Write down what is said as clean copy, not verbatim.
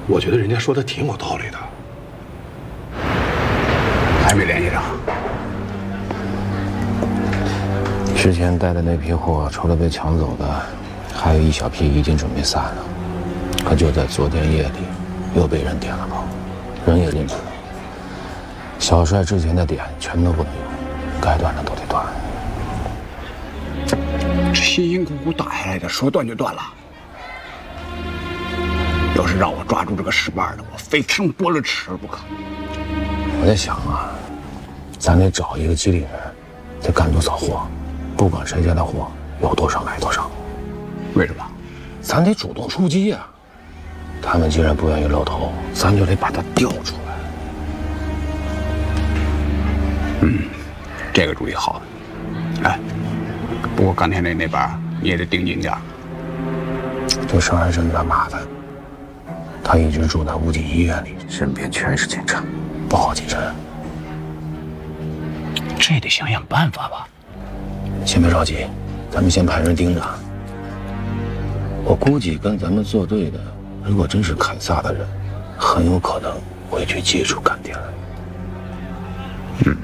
我觉得人家说的挺有道理的。 还没联系上。 之前带的那批货，除了被抢走的，还有一小批已经准备散了。可就在昨天夜里，又被人点了炮，人也认准了。小帅之前的点全都不能用，该断的都得断。 这辛辛苦苦打下来的，说断就断了。要是让我抓住这个使绊的，我非生剥了齿不可。 我在想啊，咱得找一个机灵人，得赶多少货，不管谁家的货，有多少买多少。 为什么？ 咱得主动出击呀！他们既然不愿意露头，咱就得把他调出来。 这个主意好。哎，不过钢铁磊那边你也得盯紧点。 这伤害真的麻烦。他一直住在武警医院里，身边全是警察，不好进身。 这得想想办法吧。 先别着急，咱们先派人盯着。我估计跟咱们作对的，如果真是凯撒的人，很有可能会去接触干爹。